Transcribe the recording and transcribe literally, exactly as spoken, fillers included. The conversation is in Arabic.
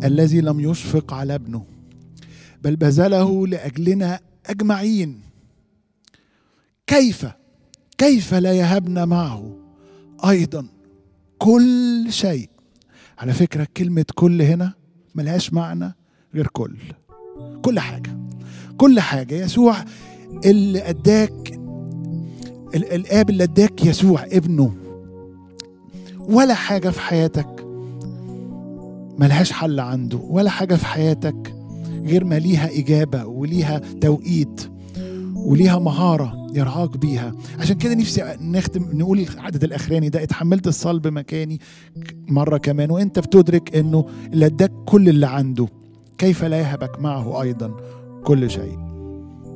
الذي لم يشفق على ابنه بل بذله لأجلنا أجمعين، كيف كيف لا يهبنا معه أيضا كل شيء. على فكرة كلمة كل هنا ملهاش معنى غير كل كل حاجة كل حاجة. يسوع اللي أداك، الآب اللي أداك يسوع ابنه، ولا حاجة في حياتك ملهاش حل عنده، ولا حاجة في حياتك غير ما ليها إجابة وليها توقيت وليها مهارة يرعاك بيها. عشان كده نفسي نختم نقول العدد الأخراني ده: اتحملت الصلب مكاني مرة كمان وانت بتدرك انه اللي اداك كل اللي عنده، كيف لا يهبك معه أيضا كل شيء.